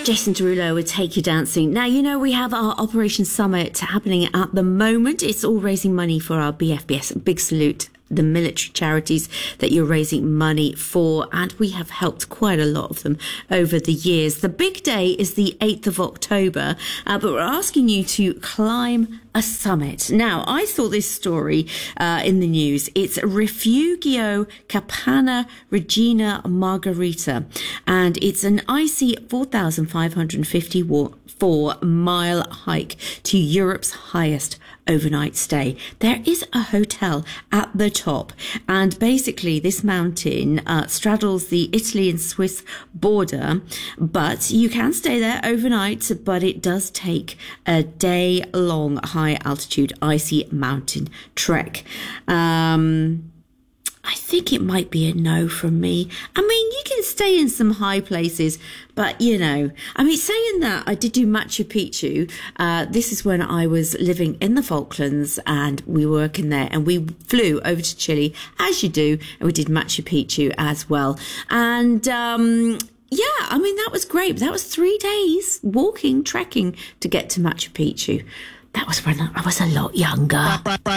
Jason Derulo with Take You Dancing. Now, you know, we have our Operation Summit happening at the moment. It's all raising money for our BFBS. Big salute the military charities that you're raising money for, and we have helped quite a lot of them over the years. The big day is the 8th of October, but we're asking you to climb a summit. Now, I saw this story in the news. It's Refugio Capanna Regina Margherita, and it's an icy 4,554-mile hike to Europe's highest overnight stay. There is a hotel at the top, and basically this mountain straddles the Italy and Swiss border, but you can stay there overnight, but it does take a day-long high-altitude icy mountain trek. I think it might be a no from me. I mean, you can stay in some high places, but, you know, I mean, saying that, I did do Machu Picchu. This is when I was living in the Falklands and we were working there, and we flew over to Chile, as you do, and we did Machu Picchu as well. And, yeah, I mean, that was great. That was 3 days walking, trekking to get to Machu Picchu. That was when I was a lot younger.